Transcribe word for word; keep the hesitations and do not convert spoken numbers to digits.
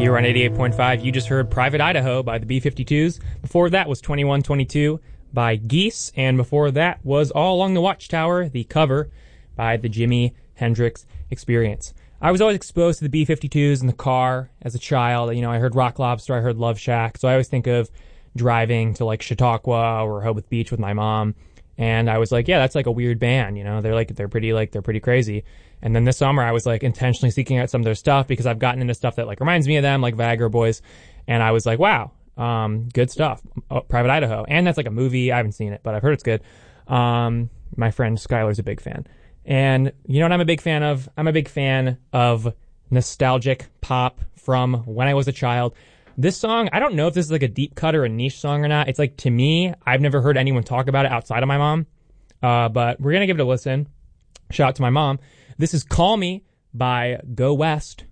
Here on eighty-eight point five, you just heard Private Idaho by the B fifty-twos. Before that was twenty-one twenty-two by Geese. And before that was All Along the Watchtower, the cover by the Jimi Hendrix Experience. I was always exposed to the B fifty-twos in the car as a child. You know, I heard Rock Lobster, I heard Love Shack. So I always think of driving to like Chautauqua or Rehoboth Beach with my mom. And I was like, yeah, that's like a weird band. You know, they're like, they're pretty, like, they're pretty crazy. And then this summer I was like intentionally seeking out some of their stuff because I've gotten into stuff that like reminds me of them, like Viagra Boys. And I was like, wow, um, good stuff. Oh, Private Idaho. And that's like a movie. I haven't seen it, but I've heard it's good. Um, my friend Skylar's a big fan. And you know what I'm a big fan of? I'm a big fan of nostalgic pop from when I was a child. This song, I don't know if this is like a deep cut or a niche song or not. It's like, to me, I've never heard anyone talk about it outside of my mom. Uh, but we're going to give it a listen. Shout out to my mom. This is Call Me by Go West.